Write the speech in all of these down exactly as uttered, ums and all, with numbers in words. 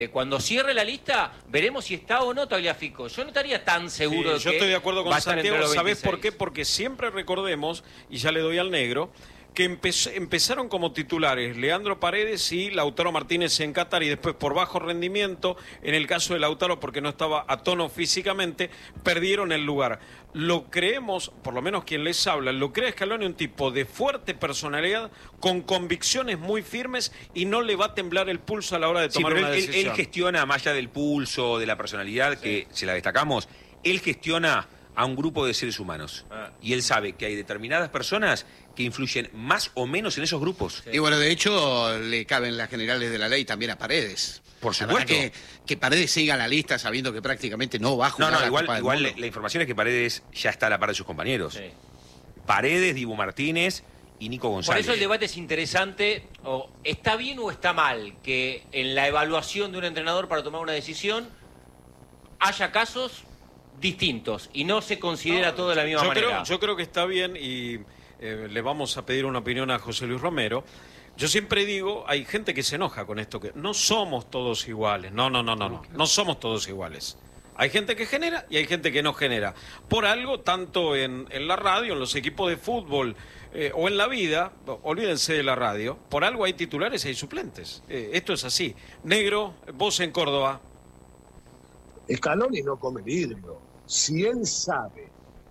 Cuando cierre la lista, veremos si está o no Tagliafico. Yo no estaría tan seguro sí, de yo que estoy de acuerdo con va a estar Santiago. entre los ¿Sabés por veintiséis? qué? Porque siempre recordemos, y ya le doy al negro, que empezó, empezaron como titulares Leandro Paredes y Lautaro Martínez en Qatar, y después por bajo rendimiento, en el caso de Lautaro porque no estaba a tono físicamente, perdieron el lugar. Lo creemos, por lo menos quien les habla, lo cree Scaloni, un tipo de fuerte personalidad, con convicciones muy firmes, y no le va a temblar el pulso a la hora de tomar sí, pero una él, decisión. Él gestiona, más allá del pulso, de la personalidad, sí, que se la destacamos, él gestiona a un grupo de seres humanos. Ah. Y él sabe que hay determinadas personas que influyen más o menos en esos grupos. Sí. Y bueno, de hecho, le caben las generales de la ley también a Paredes. Por supuesto. Que, que Paredes siga la lista sabiendo que prácticamente no va a jugar. No, no, la igual, Copa del igual Mundo. la información es que Paredes ya está a la par de sus compañeros. Sí. Paredes, Dibu Martínez y Nico González. Por eso el debate es interesante. O ¿está bien o está mal que en la evaluación de un entrenador para tomar una decisión haya casos distintos y no se considera no, todo de la misma yo manera? Creo, yo creo que está bien, y eh, le vamos a pedir una opinión a José Luis Romero. Yo siempre digo, hay gente que se enoja con esto, que no somos todos iguales. No, no, no, no, no, no somos todos iguales. Hay gente que genera y hay gente que no genera. Por algo, tanto en, en la radio, en los equipos de fútbol eh, o en la vida, olvídense de la radio, por algo hay titulares y hay suplentes. Eh, esto es así. Negro, vos en Córdoba. Scaloni no come vidrio. Si él sabe,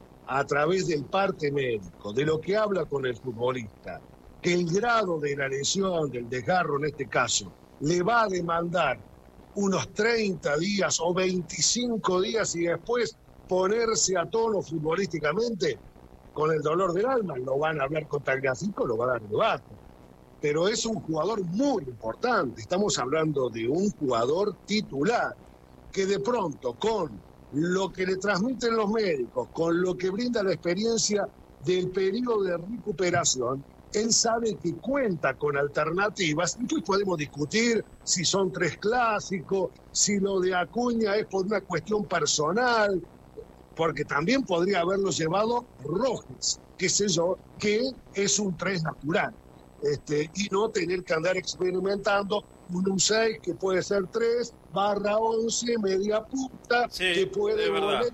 a través del parte médico, de lo que habla con el futbolista, que el grado de la lesión, del desgarro en este caso, le va a demandar unos treinta días o veinticinco días y después ponerse a tono futbolísticamente, con el dolor del alma, lo van a hablar con Tagliafico, lo van a dar debate. Pero es un jugador muy importante. Estamos hablando de un jugador titular que de pronto, con lo que le transmiten los médicos, con lo que brinda la experiencia del periodo de recuperación, él sabe que cuenta con alternativas. Entonces podemos discutir si son tres clásicos, si lo de Acuña es por una cuestión personal, porque también podría haberlo llevado Rojas, qué sé yo, que es un tres natural, este, y no tener que andar experimentando un seis que puede ser tres, barra once, media punta, sí, que puede volver.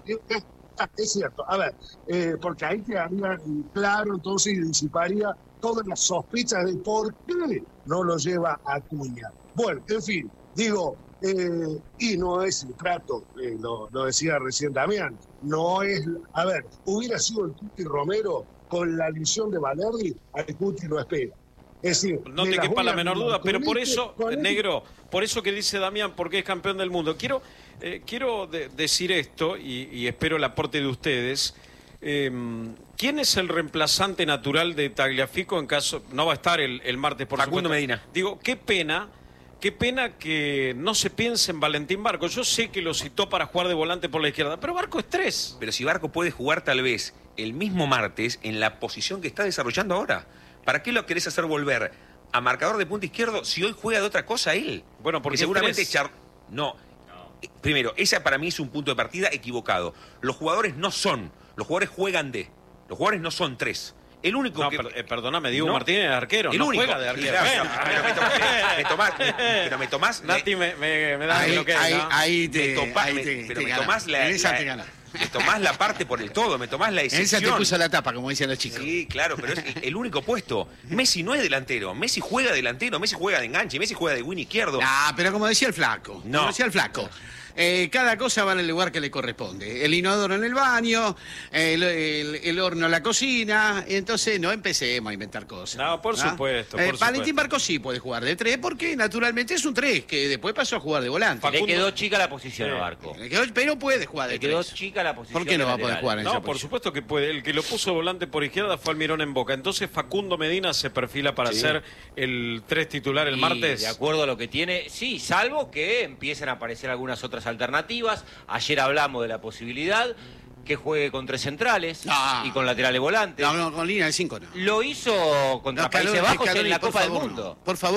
Es cierto, a ver, eh, porque ahí quedaría claro, entonces, y disiparía todas las sospechas de por qué no lo lleva a Acuña. Bueno, en fin, digo, eh, y no es el trato, eh, lo, lo decía recién Damián, no es, a ver, hubiera sido el Cuti Romero con la lesión de Valerdi, al Cuti lo espera. Es decir, no te quepa la menor duda, pero por eso, negro, por eso que dice Damián, porque es campeón del mundo. Quiero, eh, quiero de, decir esto, y, y espero el aporte de ustedes. Eh, ¿Quién es el reemplazante natural de Tagliafico en caso, no va a estar el, el martes, por Facundo supuesto? Medina. Digo, qué pena, qué pena que no se piense en Valentín Barco. Yo sé que lo citó para jugar de volante por la izquierda, pero Barco es tres. Pero si Barco puede jugar tal vez el mismo martes en la posición que está desarrollando ahora, ¿para qué lo querés hacer volver a marcador de punta izquierdo si hoy juega de otra cosa él? Bueno, porque seguramente tres... Char... no. no. Primero, ese para mí es un punto de partida equivocado. Los jugadores no son, los jugadores juegan de. Los jugadores no son tres. El único no, que... per, eh, perdóname, Diego no, Martínez es arquero, el no único. juega de arquero. Claro, pero me tomás, me tomás, pero me tomás... Nati me, me, me da ahí, lo que ahí, es, ¿no? ahí te, me topa, ahí me, te, pero te me gana. tomás la, en esa la, te gana. me tomás la parte por el todo, me tomás la excepción. En esa te puso la tapa, como dicen los chicos. Sí, claro, pero es el único puesto. Messi no es delantero, Messi juega delantero, Messi juega de enganche, Messi juega de win izquierdo. Ah, pero como decía el flaco, no. como decía el flaco. Eh, cada cosa va en el lugar que le corresponde. El inodoro en el baño, el, el, el horno en la cocina. Entonces no empecemos a inventar cosas. No, por ¿no? supuesto. Eh, por Valentín supuesto. Barco sí puede jugar de tres porque naturalmente es un tres que después pasó a jugar de volante. Facundo... Le quedó chica la posición sí. a Barco. Le quedó, pero puede jugar de Le quedó tres. chica la posición. ¿Por qué no va a poder jugar en no, esa por posición? supuesto que puede. El que lo puso volante por izquierda fue Almirón en Boca. Entonces Facundo Medina se perfila para sí. ser el tres titular el y martes. De acuerdo a lo que tiene, sí, salvo que empiecen a aparecer algunas otras alternativas. Ayer hablamos de la posibilidad que juegue con tres centrales no. y con laterales volantes. No, no, con línea de cinco no. Lo hizo contra no, Países Bajos en la Copa favor, del Mundo. No. Por favor,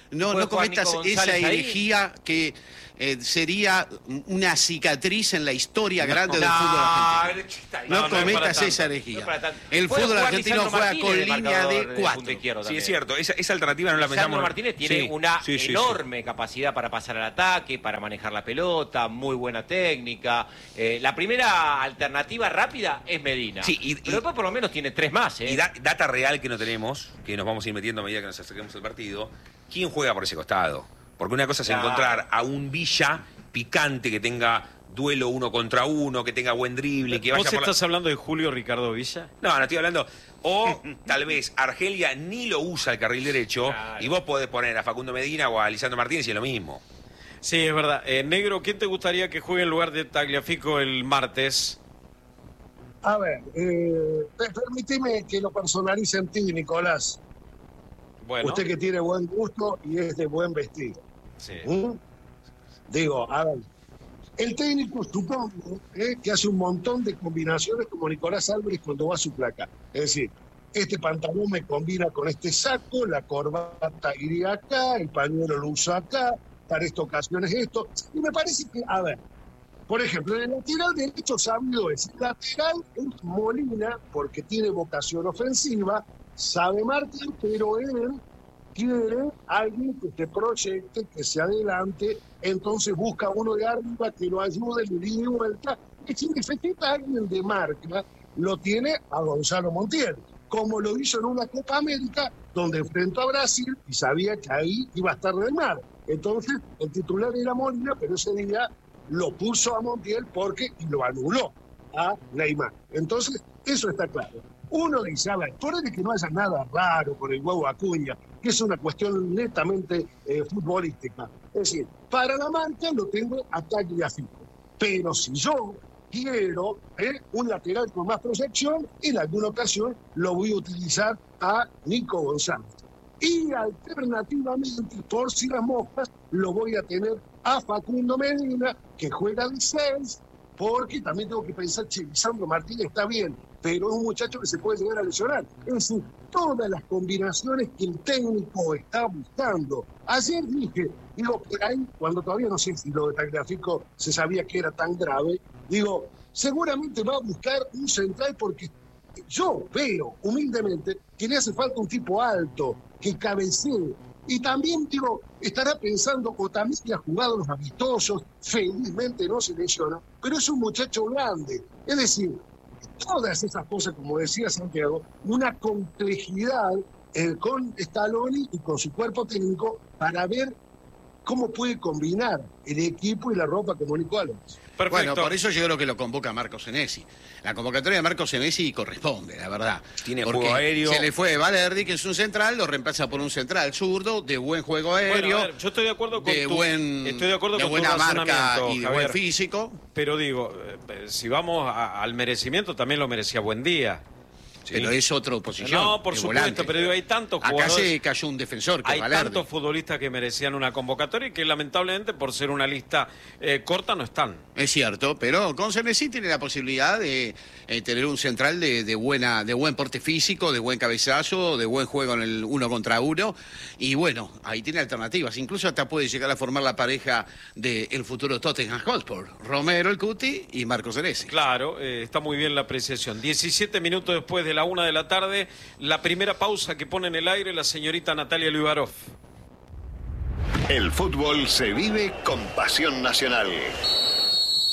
no, ¿Puede no jugar cometas Nico esa González ahí? herejía que eh, sería una cicatriz en la historia grande No, del fútbol argentino. está bien. No, no es para cometas tanto. esa No herejía. es para tanto. El Puede fútbol jugar argentino Lisandro juega Martínez con de línea marcador de de punta cuatro. izquierda Sí, también. es cierto. Esa, esa alternativa no la Lisandro pensamos. Martínez tiene Sí, una sí, sí, sí. enorme capacidad para pasar al ataque, para manejar la pelota, muy buena técnica. Eh, la primera alternativa rápida es Medina. Sí, y- Pero y- después por lo menos tiene tres más. ¿eh? Y da- data real que no tenemos, que nos vamos a ir metiendo a medida que nos acerquemos al partido, ¿quién juega por ese costado? Porque una cosa es Claro. encontrar a un Villa picante que tenga duelo uno contra uno, que tenga buen drible, que ¿Vos vaya por la... estás hablando de Julio Ricardo Villa? No, no estoy hablando. O tal vez Argelia ni lo usa el carril derecho Claro. y vos podés poner a Facundo Medina o a Lisandro Martínez y es lo mismo. Sí, es verdad. Eh, Negro, ¿quién te gustaría que juegue en lugar de Tagliafico el martes? A ver, eh, per- permíteme que lo personalice en ti, Nicolás. Bueno, Usted que tiene buen gusto y es de buen vestido. sí. ¿Mm? Digo, a ver, el técnico supongo eh, que hace un montón de combinaciones como Nicolás Álvarez cuando va a su placa. Es decir, este pantalón me combina con este saco, la corbata iría acá, el pañuelo lo uso acá, para esta ocasión es esto. Y me parece que, a ver, por ejemplo, en el lateral derecho sabido es, el lateral es Molina porque tiene vocación ofensiva, sabe marcar, pero él quiere alguien que se proyecte, que se adelante, entonces busca uno de arriba que lo ayude, le dé vuelta, y si necesita alguien de marca, lo tiene a Gonzalo Montiel, como lo hizo en una Copa América, donde enfrentó a Brasil y sabía que ahí iba a estar Neymar. Entonces, el titular era Molina, pero ese día lo puso a Montiel porque y lo anuló a Neymar. Entonces, eso está claro. Uno dice, a ver, por que no haya nada raro con el huevo Acuña, que es una cuestión netamente eh, futbolística. Es decir, para la marca lo tengo a Tagliafico. Pero si yo quiero eh, un lateral con más proyección, en alguna ocasión lo voy a utilizar a Nico González. Y alternativamente, por si las moscas, lo voy a tener a Facundo Medina, que juega de seis, porque también tengo que pensar, che, Lisandro Martínez está bien, pero es un muchacho que se puede llegar a lesionar. Es decir, todas las combinaciones que el técnico está buscando. Ayer dije, digo, por ahí, cuando todavía no sé si lo de Tagliafico se sabía que era tan grave, digo, seguramente va a buscar un central porque yo veo, humildemente, que le hace falta un tipo alto, que cabecee. Y también, digo, estará pensando, o también que ha jugado los amistosos, felizmente no se lesiona, pero es un muchacho grande. Es decir, todas esas cosas, como decía Santiago, una complejidad eh, con Scaloni y con su cuerpo técnico para ver cómo puede combinar el equipo y la ropa como Nico Álvarez. Perfecto. Bueno, por eso yo creo que lo convoca Marco Senesi. La convocatoria de Marco Senesi corresponde, la verdad. Tiene Porque juego aéreo. se le fue Valerdi, que es un central, lo reemplaza por un central zurdo, de buen juego aéreo, Bueno, a ver, yo estoy de acuerdo con de, tu, buen, estoy de acuerdo de con buena tu marca razonamiento, y de Javier. buen físico. Pero digo, eh, si vamos a- al merecimiento, también lo merecía Buendía. Sí. Pero es otra posición. No, por de supuesto, volante. pero digo, hay tantos Acá jugadores. se cayó un defensor que Hay es Valerdi. tantos futbolistas que merecían una convocatoria y que lamentablemente por ser una lista eh, corta no están. Es cierto, pero con Senesi tiene la posibilidad de eh, tener un central de, de buena, de buen porte físico, de buen cabezazo, de buen juego en el uno contra uno. Y bueno, ahí tiene alternativas. Incluso hasta puede llegar a formar la pareja del futuro Tottenham Hotspur. Romero, el Cuti y Marco Senesi. Claro, eh, está muy bien la apreciación. diecisiete minutos después de la una de la tarde, la primera pausa que pone en el aire la señorita Natalia Luivarov. El fútbol se vive con pasión nacional.